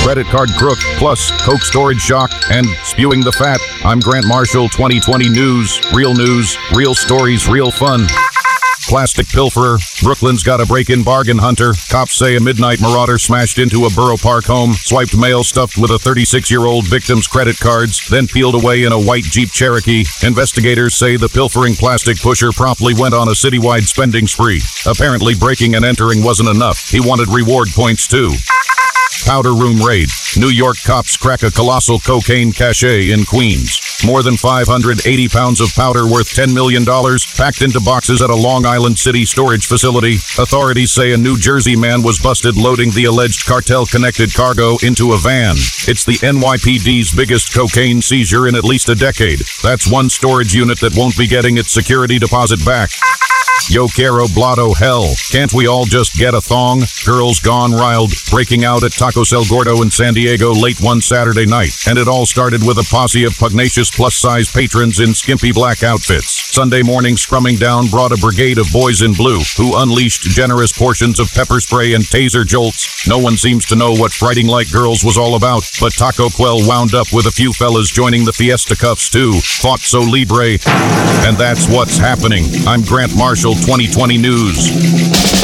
credit card crook, plus Coke storage shock, and spewing the fat. I'm Grant Marshall, 2020 News, real stories, real fun. Plastic pilferer. Brooklyn's got a break-in bargain hunter. Cops say a midnight marauder smashed into a Borough Park home, swiped mail stuffed with a 36-year-old victim's credit cards, then peeled away in a white Jeep Cherokee. Investigators say the pilfering plastic pusher promptly went on a citywide spending spree. Apparently breaking and entering wasn't enough. He wanted reward points too. Powder room raid. New York cops crack a colossal cocaine cache in Queens. More than 580 pounds of powder worth $10 million packed into boxes at a Long Island City storage facility. Authorities say a New Jersey man was busted loading the alleged cartel-connected cargo into a van. It's the NYPD's biggest cocaine seizure in at least a decade. That's one storage unit that won't be getting its security deposit back. Yo quiero blotto hell. Can't we all just get a thong? Girls gone riled, breaking out at Tacos El Gordo in San Diego late one Saturday night. And it all started with a posse of pugnacious plus-size patrons in skimpy black outfits. Sunday morning scrumming down brought a brigade of boys in blue, who unleashed generous portions of pepper spray and taser jolts. No one seems to know what Frighting Like Girls was all about, but Taco Quell wound up with a few fellas joining the Fiesta Cuffs too. Fought so libre. And that's what's happening. I'm Grant Marshall, 2020 News.